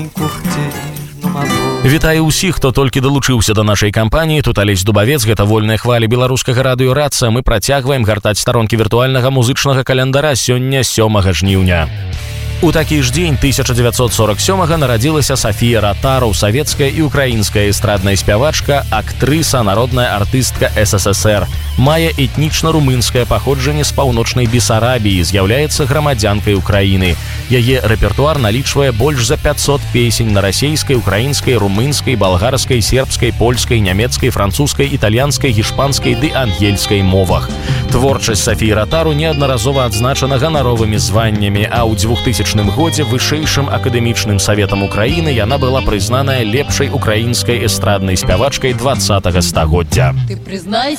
Вітаю ўсіх, хто толькі далучыўся да нашай кампаніі. Тут Алесь Дубавец, гэта вольныя хвалі беларускага радыё Раца. Мы працягваем гартаць старонкі віртуальнага музычнага календара сёння 7 жніўня. У такі ж дзень 1947-га нарадзілася Софія Ротару, савецкая і украінская эстрадная спявачка, актрыса, народная артыстка СССР. Мае этнічна-румынскае паходжанне з паўночнай Бесарабіі, з'яўляецца грамадзянкай Украіны. Яе рэпертуар налічвае больш за 500 песень на расейскай, украінскай, румынскай, балгарскай, сербскай, польскай, нямецкай, французскай, італьянскай, гішпанскай ды ангельскай мовах. Творчасць Софіі Ротару неаднаразова адзначана ганаровымі званнямі, а ў 2000 годзе вышэйшым акадэмічным саветам Украіны яна была прызнаная лепшай украінскай эстраднай спявачкай 20-го стагоддзя. Ты признайся,